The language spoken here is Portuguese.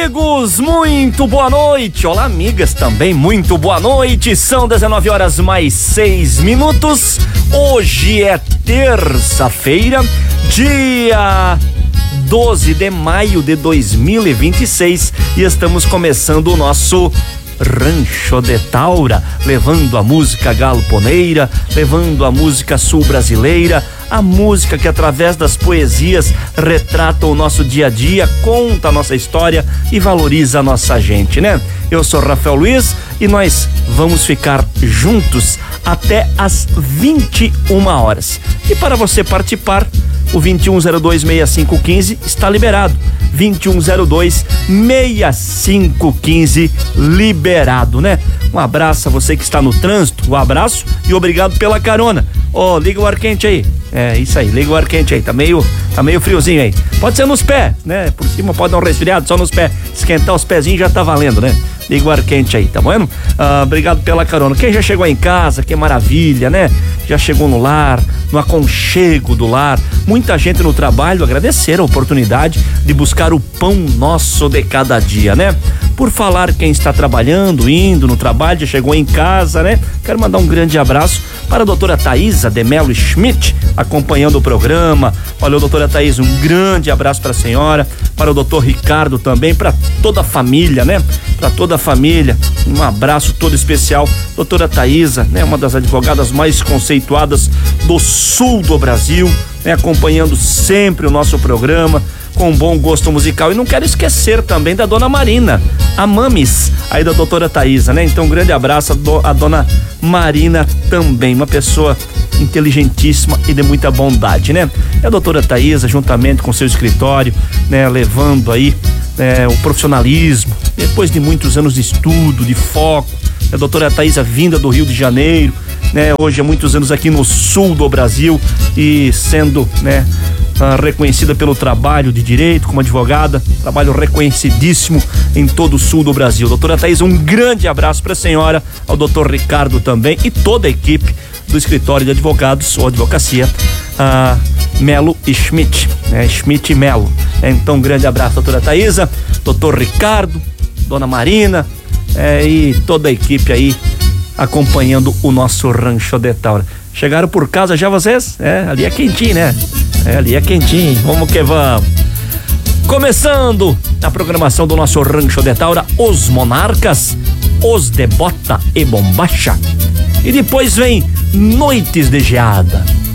amigos, muito boa noite. Olá, amigas também, muito boa noite. São 19h mais 6. Hoje é terça-feira, dia 12 de maio de 2026 e estamos começando o nosso Rancho de Taura, levando a música galponeira, levando a música sul-brasileira, a música que através das poesias retrata o nosso dia a dia, conta a nossa história e valoriza a nossa gente, né? Eu sou Rafael Luiz e nós vamos ficar juntos até às 21 horas. E para você participar, o 2102-6515 está liberado. 2102-6515 liberado, né? Um abraço a você que está no trânsito, um abraço e obrigado pela carona. Liga o ar quente aí. É isso aí, liga o ar quente aí, tá meio friozinho aí. Pode ser nos pés, né? Por cima pode dar um resfriado, só nos pés. Esquentar os pezinhos já tá valendo, né? Liga o ar quente aí, tá bom? Obrigado pela carona. Quem já chegou em casa, que maravilha, né? Já chegou no lar, no aconchego do lar. Muita gente no trabalho agradecer a oportunidade de buscar o pão nosso de cada dia, né? Por falar quem está trabalhando, indo no trabalho, já chegou em casa, né? Quero mandar um grande abraço para a doutora Thaisa de Melo Schmidt, acompanhando o programa. Olha, doutora Thaisa, um grande abraço para a senhora, para o doutor Ricardo também, para toda a família, né? Para toda a família, um abraço todo especial. Doutora Thaisa, né? Uma das advogadas mais conceituadas do sul do Brasil, né? Acompanhando sempre o nosso programa, com bom gosto musical. E não quero esquecer também da dona Marina, a mamis aí da doutora Thaisa, né? Então um grande abraço a dona Marina também, uma pessoa inteligentíssima e de muita bondade, né? E a doutora Thaisa, juntamente com seu escritório, né? Levando aí o profissionalismo, depois de muitos anos de estudo, de foco. A doutora Thaisa vinda do Rio de Janeiro, né? Hoje há muitos anos aqui no sul do Brasil e sendo, né? Reconhecida pelo trabalho de direito como advogada, trabalho reconhecidíssimo em todo o sul do Brasil. Doutora Thaisa, um grande abraço para a senhora, ao doutor Ricardo também e toda a equipe do escritório de advogados ou advocacia Melo e Schmidt, né? Schmidt e Melo. Então, um grande abraço, doutora Thaisa, doutor Ricardo, dona Marina e toda a equipe aí acompanhando o nosso Rancho de Taura. Chegaram por casa já vocês? Ali é quentinho, né? Ali é quentinho. Vamos que vamos. Começando a programação do nosso Rancho de Taura, os Monarcas, os de Bota e Bombacha. E depois vem Noites de Geada.